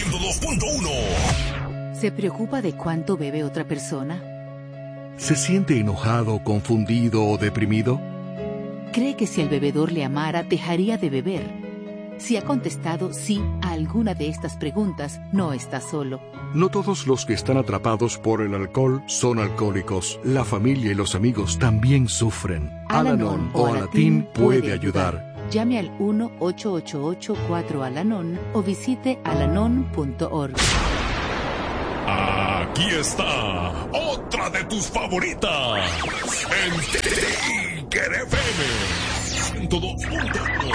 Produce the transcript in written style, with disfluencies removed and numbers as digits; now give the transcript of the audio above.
102.1. ¿Se preocupa de cuánto bebe otra persona? ¿Se siente enojado, confundido o deprimido? ¿Cree que si el bebedor le amara, dejaría de beber? Si ha contestado sí a alguna de estas preguntas, no está solo. No todos los que están atrapados por el alcohol son alcohólicos. La familia y los amigos también sufren. Al-Anon o Alatín puede ayudar. Llame al 1-888-4-ALANON o visite alanon.org. Aquí está otra de tus favoritas. El Tiger FM 102.1.